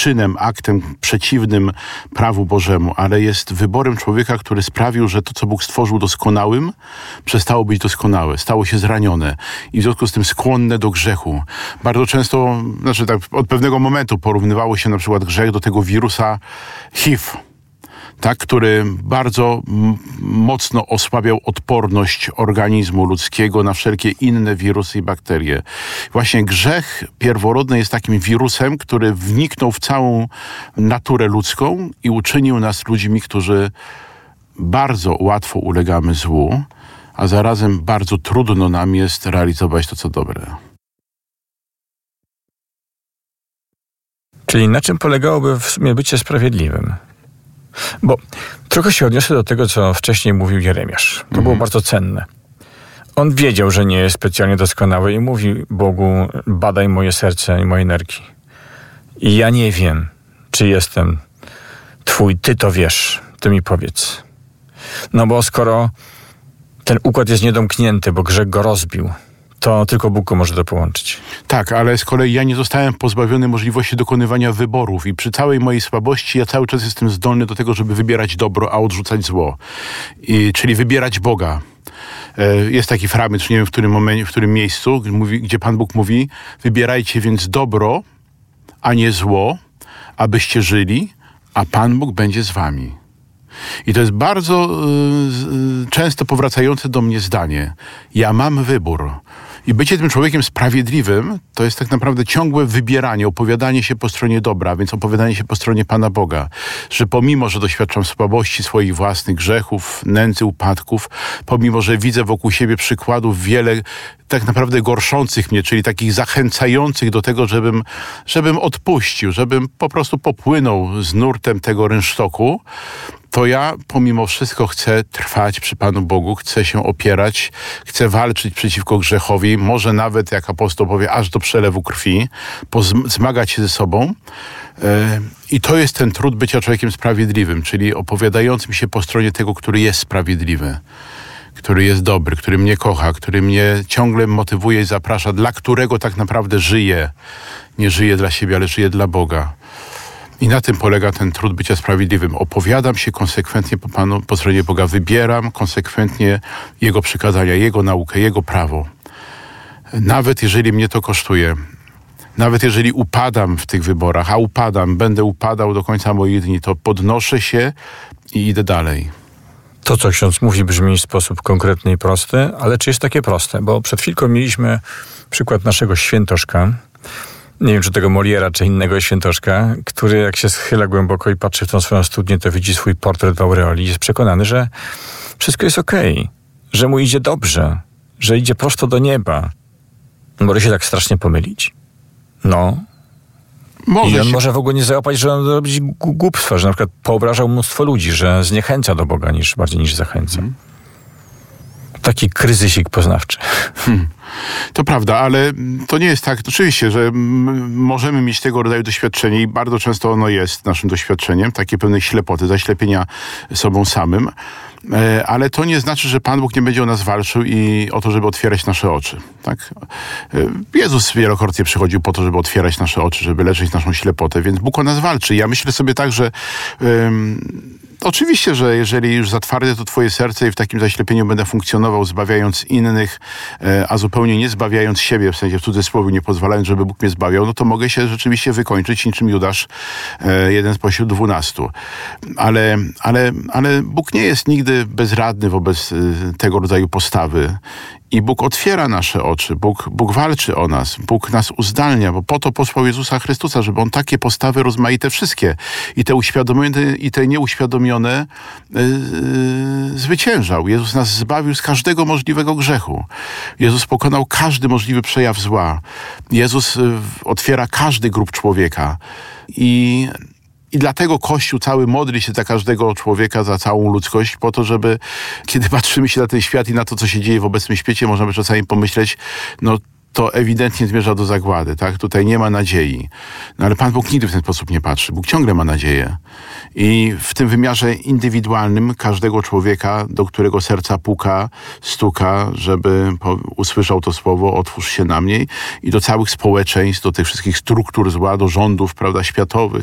czynem, aktem przeciwnym prawu Bożemu, ale jest wyborem człowieka, który sprawił, że to, co Bóg stworzył doskonałym, przestało być doskonałe, stało się zranione i w związku z tym skłonne do grzechu. Bardzo często, od pewnego momentu porównywało się na przykład grzech do tego wirusa HIV, tak, który bardzo mocno osłabiał odporność organizmu ludzkiego na wszelkie inne wirusy i bakterie. Właśnie grzech pierworodny jest takim wirusem, który wniknął w całą naturę ludzką i uczynił nas ludźmi, którzy bardzo łatwo ulegamy złu, a zarazem bardzo trudno nam jest realizować to, co dobre. Czyli na czym polegałoby w sumie bycie sprawiedliwym? Bo trochę się odniosę do tego, co wcześniej mówił Jeremiasz. To było bardzo cenne. On wiedział, że nie jest specjalnie doskonały i mówi Bogu: badaj moje serce i moje nerki. I ja nie wiem, czy jestem Twój, Ty to wiesz, Ty mi powiedz. No bo skoro ten układ jest niedomknięty, bo grzech go rozbił, to tylko Bóg go może to połączyć. Tak, ale z kolei ja nie zostałem pozbawiony możliwości dokonywania wyborów i przy całej mojej słabości ja cały czas jestem zdolny do tego, żeby wybierać dobro, a odrzucać zło. Czyli wybierać Boga. Jest taki fragment, nie wiem w którym miejscu, gdzie Pan Bóg mówi: wybierajcie więc dobro, a nie zło, abyście żyli, a Pan Bóg będzie z wami. I to jest bardzo często powracające do mnie zdanie. Ja mam wybór. I bycie tym człowiekiem sprawiedliwym to jest tak naprawdę ciągłe wybieranie, opowiadanie się po stronie dobra, więc opowiadanie się po stronie Pana Boga. Że pomimo, że doświadczam słabości swoich własnych grzechów, nędzy, upadków, pomimo, że widzę wokół siebie przykładów wiele tak naprawdę gorszących mnie, czyli takich zachęcających do tego, żebym odpuścił, żebym po prostu popłynął z nurtem tego rynsztoku, to ja pomimo wszystko chcę trwać przy Panu Bogu, chcę się opierać, chcę walczyć przeciwko grzechowi, może nawet, jak apostoł powie, aż do przelewu krwi, zmagać się ze sobą. I to jest ten trud bycia człowiekiem sprawiedliwym, czyli opowiadającym się po stronie tego, który jest sprawiedliwy, który jest dobry, który mnie kocha, który mnie ciągle motywuje i zaprasza, dla którego tak naprawdę żyję. Nie żyję dla siebie, ale żyję dla Boga. I na tym polega ten trud bycia sprawiedliwym. Opowiadam się konsekwentnie po stronie Boga. Wybieram konsekwentnie Jego przykazania, Jego naukę, Jego prawo. Nawet jeżeli mnie to kosztuje. Nawet jeżeli upadam w tych wyborach, a będę upadał do końca moich dni, to podnoszę się i idę dalej. To, co ksiądz mówi, brzmi w sposób konkretny i prosty, ale czy jest takie proste? Bo przed chwilką mieliśmy przykład naszego świętoszka, nie wiem, czy tego Moliera, czy innego świętoszka, który jak się schyla głęboko i patrzy w tą swoją studnię, to widzi swój portret w aureoli i jest przekonany, że wszystko jest okej, że mu idzie dobrze, że idzie prosto do nieba. Może się tak strasznie pomylić. No. I on może w ogóle nie załapać, że on robi głupstwa, że na przykład poobrażał mnóstwo ludzi, że zniechęca do Boga bardziej niż zachęca. Taki kryzysik poznawczy. To prawda, ale to nie jest tak. Oczywiście, że możemy mieć tego rodzaju doświadczenie i bardzo często ono jest naszym doświadczeniem, takie pewnej ślepoty, zaślepienia sobą samym, ale to nie znaczy, że Pan Bóg nie będzie o nas walczył i o to, żeby otwierać nasze oczy. Tak? Jezus wielokrotnie przychodził po to, żeby otwierać nasze oczy, żeby leczyć naszą ślepotę, więc Bóg o nas walczy. Ja myślę sobie tak, że oczywiście, że jeżeli już zatwardę to Twoje serce i w takim zaślepieniu będę funkcjonował, zbawiając innych, a zupełnie nie zbawiając siebie, w sensie w cudzysłowie, nie pozwalając, żeby Bóg mnie zbawiał, no to mogę się rzeczywiście wykończyć niczym Judasz, jeden spośród 12. Ale Bóg nie jest nigdy bezradny wobec tego rodzaju postawy. I Bóg otwiera nasze oczy, Bóg walczy o nas, Bóg nas uzdalnia, bo po to posłał Jezusa Chrystusa, żeby On takie postawy rozmaite wszystkie, i te uświadomione, i te nieuświadomione zwyciężał. Jezus nas zbawił z każdego możliwego grzechu. Jezus pokonał każdy możliwy przejaw zła. Jezus otwiera każdy grób człowieka. I dlatego Kościół cały modli się za każdego człowieka, za całą ludzkość, po to, żeby kiedy patrzymy się na ten świat i na to, co się dzieje w obecnym świecie, możemy czasami pomyśleć, no to ewidentnie zmierza do zagłady, tak? Tutaj nie ma nadziei. No ale Pan Bóg nigdy w ten sposób nie patrzy. Bóg ciągle ma nadzieję. I w tym wymiarze indywidualnym każdego człowieka, do którego serca stuka, żeby usłyszał to słowo, otwórz się na mnie, i do całych społeczeństw, do tych wszystkich struktur zła, do rządów, prawda, światowych,